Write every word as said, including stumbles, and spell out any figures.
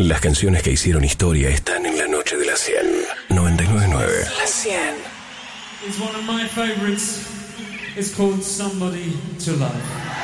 Las canciones que hicieron historia están en la noche de las cien. noventa y nueve punto nueve. La cien. It's one of my favorites. It's called Somebody to Love.